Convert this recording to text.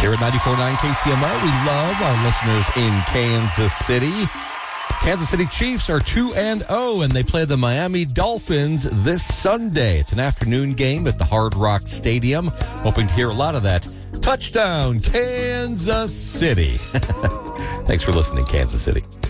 Here at 94.9 KCMO, we love our listeners in Kansas City. Kansas City Chiefs are 2-0, and they play the Miami Dolphins this Sunday. It's an afternoon game at the Hard Rock Stadium. Hoping to hear a lot of that. Touchdown, Kansas City. Thanks for listening, Kansas City.